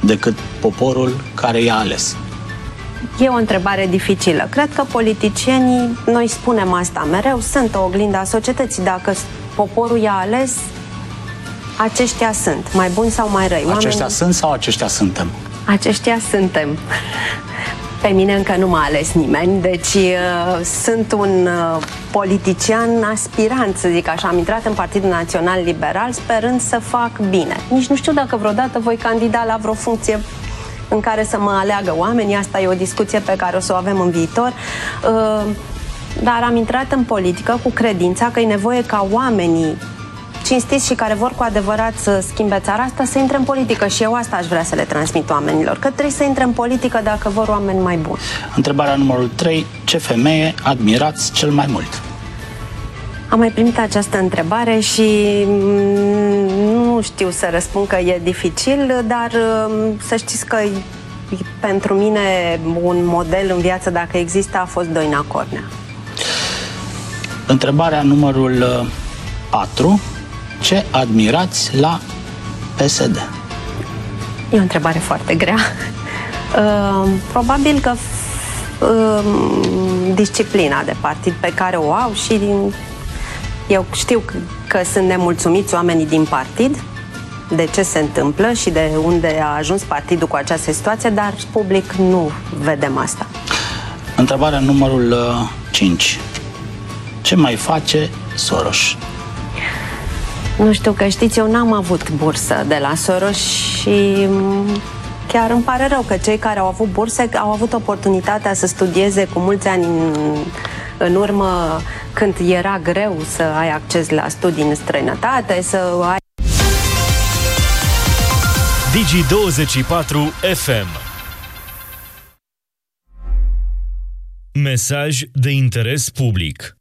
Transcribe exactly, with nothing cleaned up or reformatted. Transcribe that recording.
decât poporul care i-a ales? E o întrebare dificilă. Cred că politicienii, noi spunem asta mereu, sunt o oglindă a societății. Dacă poporul i-a ales, aceștia sunt, mai buni sau mai răi. Aceștia Oamenii... sunt sau aceștia suntem? Aceștia suntem. Pe mine încă nu m-a ales nimeni, deci uh, sunt un uh, politician aspirant, să zic așa. Am intrat în Partidul Național Liberal sperând să fac bine. Nici nu știu dacă vreodată voi candida la vreo funcție în care să mă aleagă oamenii. Asta e o discuție pe care o să o avem în viitor. Uh, dar am intrat în politică cu credința că e nevoie ca oamenii cinstiți și care vor cu adevărat să schimbe țara asta, să intre în politică. Și eu asta aș vrea să le transmit oamenilor, că trebuie să intre în politică dacă vor oameni mai buni. Întrebarea numărul trei. Ce femeie admirați cel mai mult? Am mai primit această întrebare și nu știu să răspund, că e dificil, dar să știți că pentru mine un model în viață, dacă există, a fost Doina Cornea. Întrebarea numărul patru. Ce admirați la P S D? E o întrebare foarte grea. Uh, probabil că uh, disciplina de partid pe care o au și din... eu știu că, că sunt nemulțumiți oamenii din partid de ce se întâmplă și de unde a ajuns partidul cu această situație, dar public nu vedem asta. Întrebarea numărul cinci. Ce mai face Soros? Nu știu, că știți, eu n-am avut bursă de la Soros și chiar îmi pare rău că cei care au avut burse au avut oportunitatea să studieze cu mulți ani în, în urmă, când era greu să ai acces la studii în străinătate, să ai... Digi douăzeci și patru F M. Mesaj de interes public.